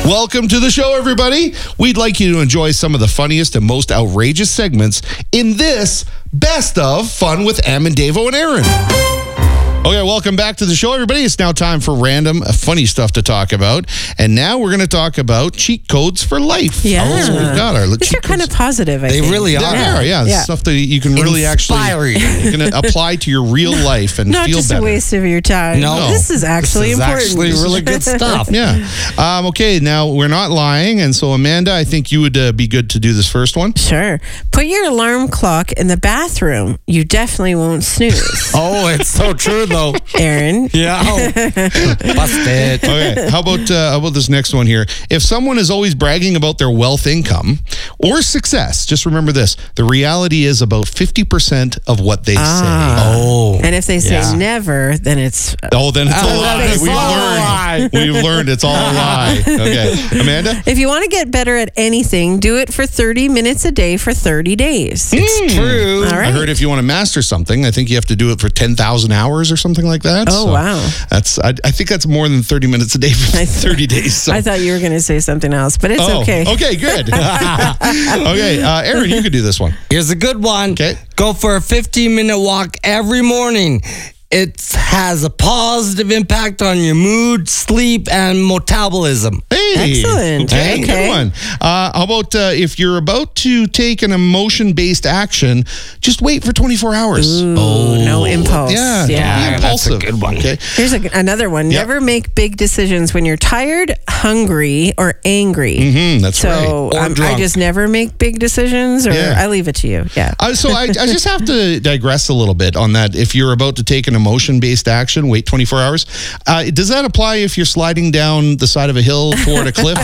Welcome to the show, everybody. We'd like you to enjoy some of the funniest and most outrageous segments in this Best of Fun with Am and Davo and Aaron. Okay, welcome back to the show, everybody. It's now time for random funny stuff to talk about. And now we're going to talk about cheat codes for life. Yeah. So we've got our These are kind of positive, I They think. really are. Yeah. Stuff that you can really Inspire actually you can apply to your real life and Not feel just better. a waste of your time. No. This is actually important. Actually really good stuff. Yeah. Okay, now we're not lying. And so, Amanda, I think you would be good to do this first one. Sure. Put your alarm clock in the bathroom. You definitely won't snooze. Oh, it's so true, though. Aaron. Yeah. Busted. Okay, how about this next one here? If someone is always bragging about their wealth, income, or success, just remember this: the reality is about 50% of what they say. Oh. And if they say never, then it's... Oh, then it's a lie. it's all a lie. We've learned it's all a lie. Okay, Amanda. If you want to get better at anything, do it for 30 minutes a day for 30 days. It's true. All right. I heard if you want to master something, I think you have to do it for 10,000 hours or something like that. Oh, wow. I think that's more than 30 minutes a day for 30 days. So. I thought you were going to say something else, but it's okay. Okay, good. Okay, Aaron, you could do this one. Here's a good one. Okay. Go for a 15-minute walk every morning. It has a positive impact on your mood, sleep, and metabolism. Hey, Excellent. Okay, Okay. good one. How about if you're about to take an emotion-based action, just wait for 24 hours. Ooh, no impulse. Yeah, don't be that's a impulsive. good one. Okay. Here's another one. Yep. Never make big decisions when you're tired, hungry, or angry. That's So right. Or I drunk. just never make big decisions, or Yeah. I leave it to you. Yeah. So I just have to digress a little bit on that. If you're about to take an emotion-based action, wait 24 hours. Does that apply if you're sliding down the side of a hill toward a cliff?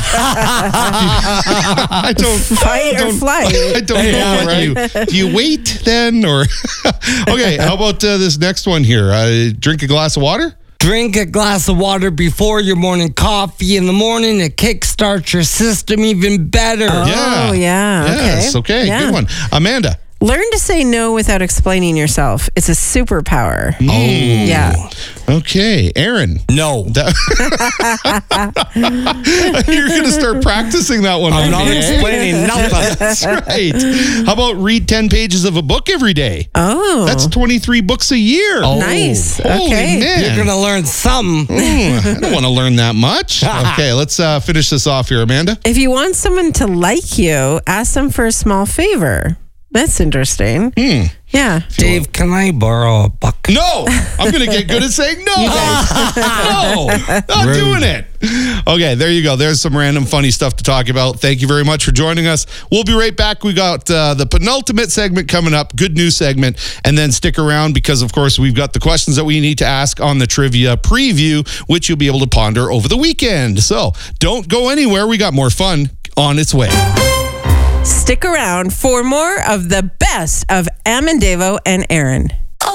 I don't Fight or flight. I don't know. Right? Do you wait then, or okay? How about this next one here? Drink a glass of water. Drink a glass of water before your morning coffee in the morning to kickstart your system even better. Oh, yeah. Yes. Okay. Yeah. Good one, Amanda. Learn to say no without explaining yourself. It's a superpower. Oh. Yeah. Okay, Aaron. No. You're going to start practicing that one. I'm with not me, eh? explaining nothing. That's right. How about read 10 pages of a book every day? Oh. That's 23 books a year. Nice. Holy Okay. man. You're going to learn something. I don't want to learn that much. Okay, let's finish this off here, Amanda. If you want someone to like you, ask them for a small favor. That's interesting. Yeah. Dave, can I borrow a buck? No, I'm going to get good at saying no. No, not Rude. doing it. Okay, there you go. There's some random funny stuff to talk about. Thank you very much for joining us. We'll be right back. We got the penultimate segment coming up, good news segment, and then stick around because, of course, we've got the questions that we need to ask on the trivia preview, which you'll be able to ponder over the weekend. So don't go anywhere. We got more fun on its way. Stick around for more of the best of Am and Davo and Aaron.